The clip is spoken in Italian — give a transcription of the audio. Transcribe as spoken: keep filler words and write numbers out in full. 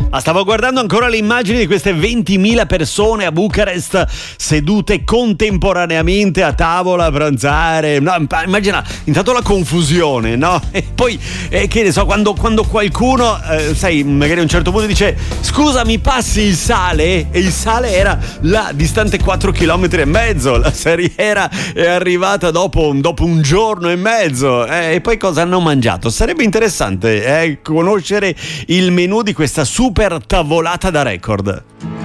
Ma stavo guardando ancora le immagini di queste ventimila persone a Bucarest sedute contemporaneamente a tavola a pranzare. No, immagina intanto la confusione, no? E poi, eh, che ne so, quando, quando qualcuno, eh, sai, magari a un certo punto dice scusa mi passi il sale? E il sale era là distante quattro chilometri e mezzo. La seriera è arrivata dopo, dopo un giorno e mezzo. Eh, e poi cosa hanno mangiato? Sarebbe interessante eh, conoscere il menù di questa super tavolata da record.